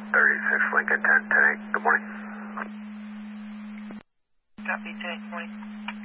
36 Lincoln 10, 10 8. Good morning. Copy, 10, 20.